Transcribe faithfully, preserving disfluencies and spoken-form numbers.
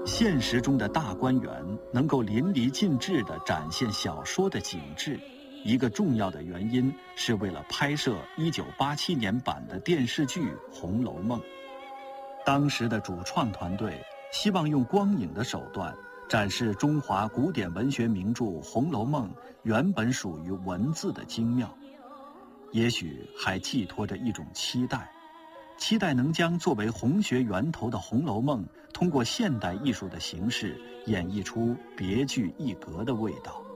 现实中的大观园能够淋漓尽致地展现小说的景致，一个重要的原因是为了拍摄一九八七年版的电视剧《红楼梦》。当时的主创团队希望用光影的手段展示中华古典文学名著《红楼梦》原本属于文字的精妙，也许还寄托着一种期待，期待能将作为红学源头的《红楼梦》通过现代艺术的形式演绎出别具一格的味道。